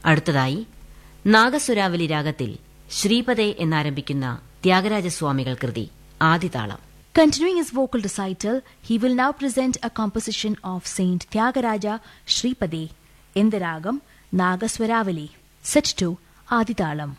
അടുത്തതായി നാഗസ്വരാവലി രാഗത്തിൽ ശ്രീപദേ എന്നാരംഭിക്കുന്ന ത്യാഗരാജസ്വാമികൾ കൃതി ആദിതാളം. Continuing his vocal recital, he will now present a composition of Saint Tyagaraja Shripade in the ragam Nagaswaravali, set to Aditalam.